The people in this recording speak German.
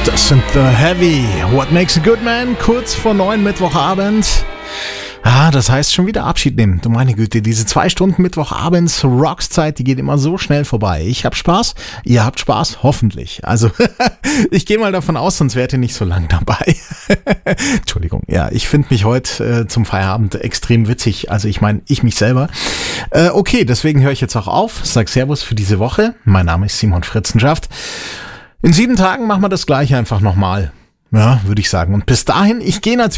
Das sind The Heavy. What Makes a Good Man? Kurz vor 9 Mittwochabend. Das heißt schon wieder Abschied nehmen. Du meine Güte, diese 2 Stunden Mittwochabends Rockszeit, die geht immer so schnell vorbei. Ich hab Spaß, ihr habt Spaß, hoffentlich. Also ich gehe mal davon aus, sonst wärt ihr nicht so lang dabei. Entschuldigung, ja, ich finde mich heute zum Feierabend extrem witzig. Also ich meine, ich mich selber. Okay, deswegen höre ich jetzt auch auf. Sag Servus für diese Woche. Mein Name ist Simon Fritzenschaft. In 7 Tagen machen wir das gleiche einfach nochmal. Ja, würde ich sagen. Und bis dahin, ich gehe natürlich